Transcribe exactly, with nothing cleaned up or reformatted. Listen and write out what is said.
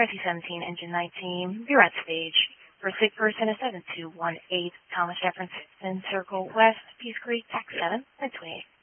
Tracy seventeen, Engine nineteen, you're at stage. For sick person is seven two one eight, Thomas Jefferson Circle West, Peace Creek, Tax seven, and twenty-eight.